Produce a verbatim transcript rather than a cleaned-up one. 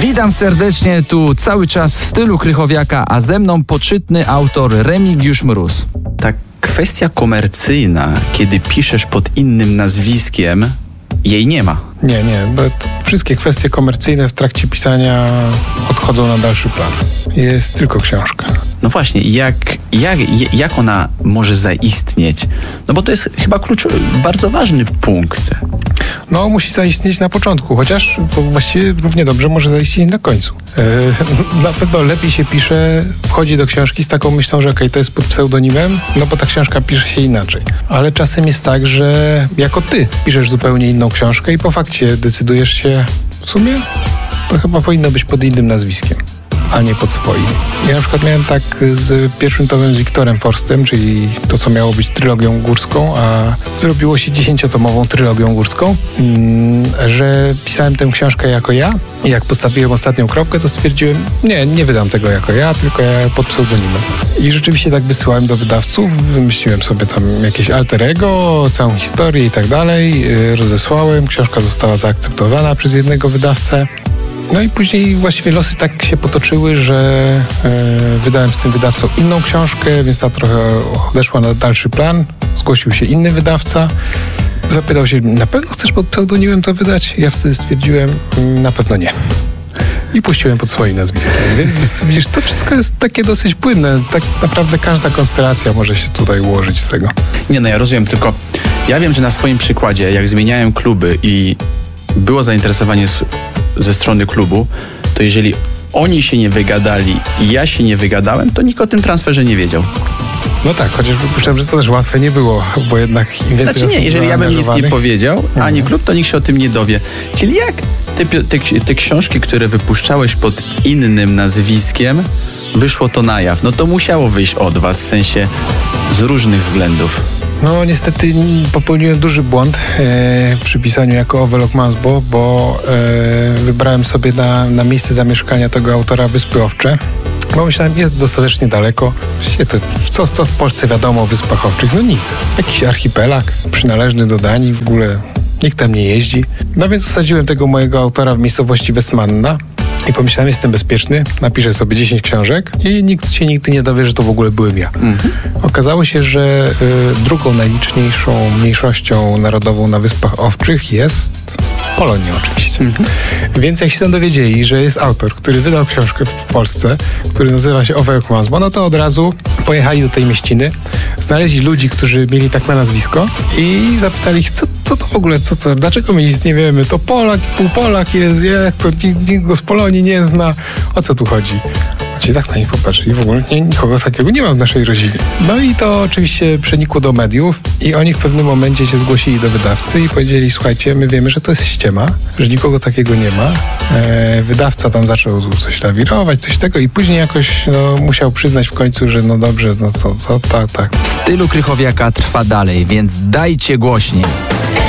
Witam serdecznie, tu cały czas w stylu Krychowiaka, a ze mną poczytny autor Remigiusz Mróz. Ta kwestia komercyjna, kiedy piszesz pod innym nazwiskiem, jej nie ma. Nie, nie. Wszystkie kwestie komercyjne w trakcie pisania odchodzą na dalszy plan. Jest tylko książka. No właśnie, jak, jak, jak ona może zaistnieć? No bo to jest chyba kluczowy, bardzo ważny punkt. No, musi zaistnieć na początku, chociaż właściwie równie dobrze może zaistnieć na końcu. Yy, na pewno lepiej się pisze, wchodzi do książki z taką myślą, że okej, okay, to jest pod pseudonimem, no bo ta książka pisze się inaczej. Ale czasem jest tak, że jako ty piszesz zupełnie inną książkę i po fakcie decydujesz się, w sumie to chyba powinno być pod innym nazwiskiem, a nie pod swoim. Ja na przykład miałem tak z pierwszym tomem z Wiktorem Forstem, czyli to, co miało być trylogią górską, a zrobiło się dziesięciotomową trylogią górską, że pisałem tę książkę jako ja i jak postawiłem ostatnią kropkę, to stwierdziłem, nie, nie wydam tego jako ja, tylko ja pod pseudonimem. I rzeczywiście tak wysyłałem do wydawców, wymyśliłem sobie tam jakieś alter ego, całą historię i tak dalej, rozesłałem, książka została zaakceptowana przez jednego wydawcę. No i później właściwie losy tak się potoczyły, że e, wydałem z tym wydawcą inną książkę, więc ta trochę odeszła na dalszy plan. Zgłosił się inny wydawca. Zapytał się, na pewno chcesz pod pseudonimem to wydać? Ja wtedy stwierdziłem, na pewno nie. I puściłem pod swoim nazwiskiem. Więc widzisz, to wszystko jest takie dosyć płynne. Tak naprawdę każda konstelacja może się tutaj ułożyć z tego. Nie, no ja rozumiem, tylko ja wiem, że na swoim przykładzie, jak zmieniałem kluby i było zainteresowanie z, ze strony klubu, to jeżeli oni się nie wygadali i ja się nie wygadałem, to nikt o tym transferze nie wiedział. No tak, chociaż przypuszczam, że to też łatwe nie było, bo jednak im więcej znaczy nie, jeżeli ja bym nic nie powiedział, mhm. ani klub, to nikt się o tym nie dowie. Czyli jak te, te, te książki, które wypuszczałeś pod innym nazwiskiem, wyszło to na jaw? No to musiało wyjść od was, w sensie z różnych względów. No niestety popełniłem duży błąd e, przy pisaniu jako Owe Lokmansbo, bo e, wybrałem sobie na, na miejsce zamieszkania tego autora Wyspy Owcze, bo myślałem, jest dostatecznie daleko. Właściwie to, co, co w Polsce wiadomo o Wyspach Owczych? No nic. Jakiś archipelag przynależny do Danii, w ogóle nikt tam nie jeździ. No więc osadziłem tego mojego autora w miejscowości Westmanna. I pomyślałem, jestem bezpieczny, napiszę sobie dziesięć książek i nikt się nigdy nie dowie, że to w ogóle byłem ja. Mhm. Okazało się, że y, drugą najliczniejszą mniejszością narodową na Wyspach Owczych jest Polonia oczywiście. Mhm. Więc jak się tam dowiedzieli, że jest autor, który wydał książkę w Polsce, który nazywa się Owe Lokmansbo, no to od razu pojechali do tej mieściny, znaleźli ludzi, którzy mieli tak na nazwisko i zapytali ich, co, co to w ogóle, co to, dlaczego my nic nie wiemy, to Polak, pół Polak jest, jak to nikt go z Polonii nie zna, o co tu chodzi? Czyli tak na nich popatrzyli, w ogóle nie, nikogo takiego nie ma w naszej rodzinie. No i to oczywiście przenikło do mediów i oni w pewnym momencie się zgłosili do wydawcy i powiedzieli, słuchajcie, my wiemy, że to jest ściema, że nikogo takiego nie ma. E, wydawca tam zaczął coś lawirować, coś tego i później jakoś no, musiał przyznać w końcu, że no dobrze, no co, to tak, tak. W stylu Krychowiaka trwa dalej, więc dajcie głośniej.